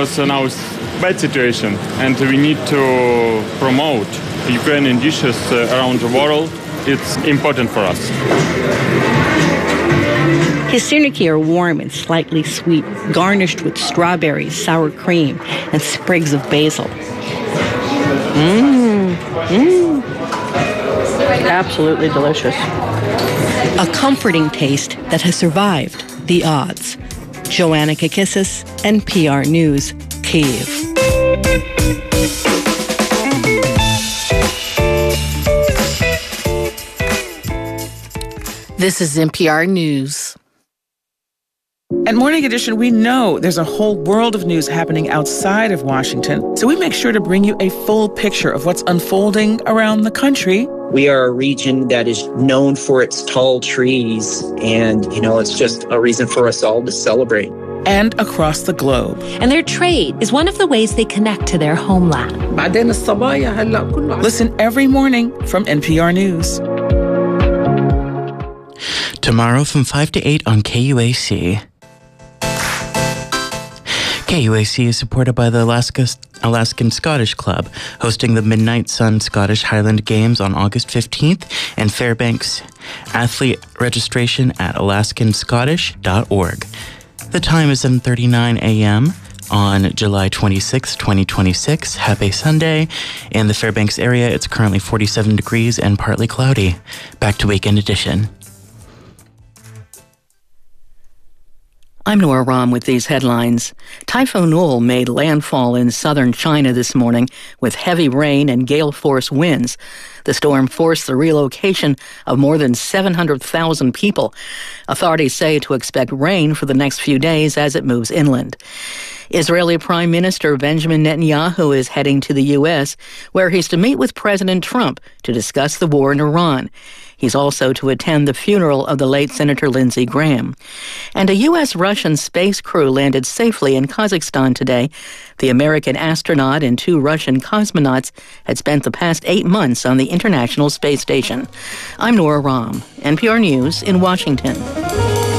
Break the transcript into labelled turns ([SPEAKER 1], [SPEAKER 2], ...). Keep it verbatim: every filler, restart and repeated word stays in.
[SPEAKER 1] because uh, now it's bad situation, and we need to promote Ukrainian dishes uh, around the world. It's important for us.
[SPEAKER 2] His syrniki are warm and slightly sweet, garnished with strawberries, sour cream, and sprigs of basil. Mmm, mmm. Absolutely delicious. A comforting taste that has survived the odds. Joanna Kakissis, N P R News, Kyiv.
[SPEAKER 3] This is N P R News.
[SPEAKER 4] At Morning Edition, we know there's a whole world of news happening outside of Washington, so we make sure to bring you a full picture of what's unfolding around the country.
[SPEAKER 5] We are a region that is known for its tall trees, and, you know, it's just a reason for us all to celebrate.
[SPEAKER 4] And across the globe.
[SPEAKER 6] And their trade is one of the ways they connect to their homeland.
[SPEAKER 4] Listen every morning from N P R News.
[SPEAKER 7] Tomorrow from five to eight on K U A C. K U A C is supported by the Alaska, Alaskan Scottish Club, hosting the Midnight Sun Scottish Highland Games on August fifteenth, and Fairbanks athlete registration at alaskan scottish dot org. The time is seven thirty-nine a.m. on July twenty-sixth, twenty twenty-six. Happy Sunday. In the Fairbanks area, it's currently forty-seven degrees and partly cloudy. Back to Weekend Edition.
[SPEAKER 2] I'm Nora Rahm with these headlines. Typhoon Ul made landfall in southern China this morning with heavy rain and gale-force winds. The storm forced the relocation of more than seven hundred thousand people. Authorities say to expect rain for the next few days as it moves inland. Israeli Prime Minister Benjamin Netanyahu is heading to the U S, where he's to meet with President Trump to discuss the war in Iran. He's also to attend the funeral of the late Senator Lindsey Graham. And a U S-Russian space crew landed safely in Kazakhstan today. The American astronaut and two Russian cosmonauts had spent the past eight months on the International Space Station. I'm Nora Rahm, N P R News in Washington.